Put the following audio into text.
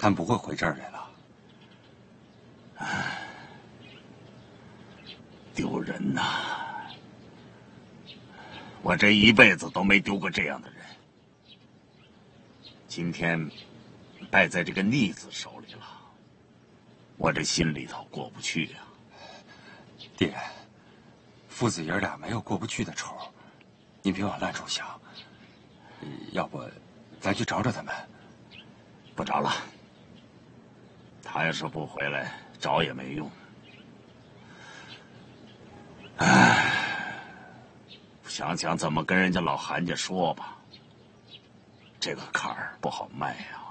他们不会回这儿来了。 唉，丢人呐！我这一辈子都没丢过这样的人，今天败在这个逆子手里了，我这心里头过不去啊。 爹，父子爷俩没有过不去的仇，您别往烂处想。要不，咱去找找他们。 不找了，他要是不回来，找也没用。唉，想想怎么跟人家老韩家说吧，这个坎儿不好迈呀。